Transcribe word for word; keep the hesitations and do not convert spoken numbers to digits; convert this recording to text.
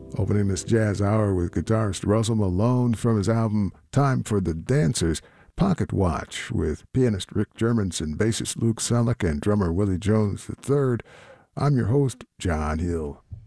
Opening this jazz hour with guitarist Russell Malone from his album Time for the Dancers, Pocket Watch, with pianist Rick Germanson, bassist Luke Selleck, and drummer Willie Jones the third. I'm your host, John Hill.